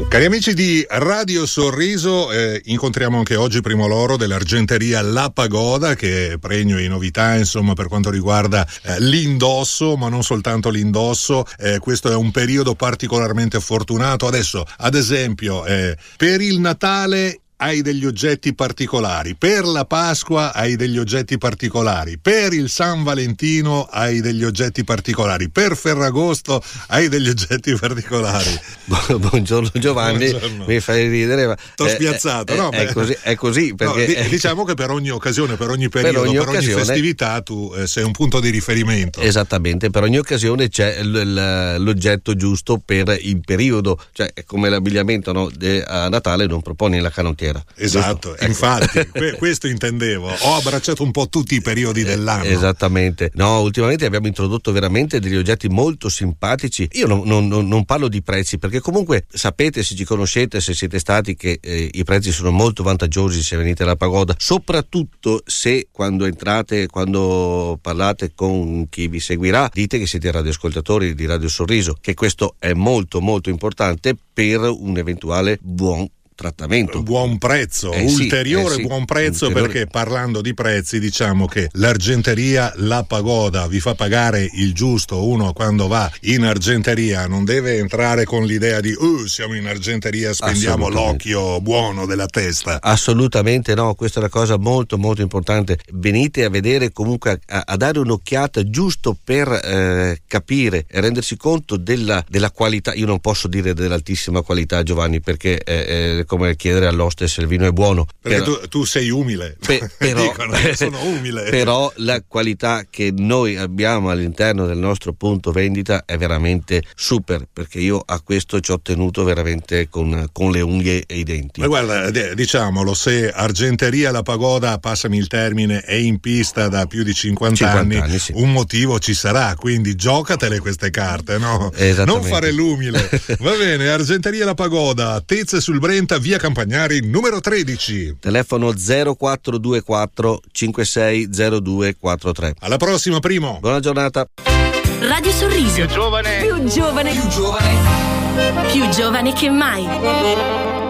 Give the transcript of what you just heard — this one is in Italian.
Cari amici di Radio Sorriso, incontriamo anche oggi Primo Loro dell'Argenteria La Pagoda, che è pregno di novità, insomma, per quanto riguarda l'indosso, ma non soltanto l'indosso. Questo è un periodo particolarmente fortunato. Adesso, ad esempio, per il Natale hai degli oggetti particolari, per la Pasqua hai degli oggetti particolari, per il San Valentino hai degli oggetti particolari, per Ferragosto hai degli oggetti particolari. Buongiorno Giovanni. Buongiorno. Mi fai ridere, t'ho spiazzato, no? È così perché no, diciamo che per ogni occasione, per ogni periodo, per ogni festività tu sei un punto di riferimento. Esattamente, per ogni occasione c'è l'oggetto giusto per il periodo, cioè è come l'abbigliamento, no? A Natale non proponi la canottiera. Esatto, infatti questo intendevo. Ho abbracciato un po' tutti i periodi dell'anno. Esattamente. No, ultimamente abbiamo introdotto veramente degli oggetti molto simpatici. Io non parlo di prezzi, perché comunque sapete, se ci conoscete, se siete stati, che i prezzi sono molto vantaggiosi se venite alla Pagoda, soprattutto se quando parlate con chi vi seguirà dite che siete radioascoltatori di Radio Sorriso, che questo è molto molto importante per un eventuale buon trattamento. Buon prezzo, ulteriore buon prezzo, perché parlando di prezzi diciamo che l'Argenteria La Pagoda vi fa pagare il giusto. Uno quando va in argenteria non deve entrare con l'idea di siamo in argenteria, spendiamo l'occhio buono della testa. Assolutamente no, questa è una cosa molto molto importante. Venite a vedere, comunque a dare un'occhiata giusto per capire e rendersi conto della qualità. Io non posso dire dell'altissima qualità, Giovanni, perché come chiedere all'oste se il vino è buono, perché tu sei umile. Però dicono che sono umile. Però la qualità che noi abbiamo all'interno del nostro punto vendita è veramente super, perché io a questo ci ho tenuto veramente con le unghie e i denti. Ma guarda, diciamolo, se Argenteria La Pagoda, passami il termine, è in pista da più di 50 anni sì. Un motivo ci sarà, quindi giocatele queste carte, no? Non fare l'umile. Va bene, Argenteria La Pagoda, Tezze sul Brenta, via Campagnari numero 13. Telefono 0424 560243. Alla prossima, Primo. Buona giornata. Radio Sorriso. Più giovane. Più giovane. Più giovane. Più giovane che mai.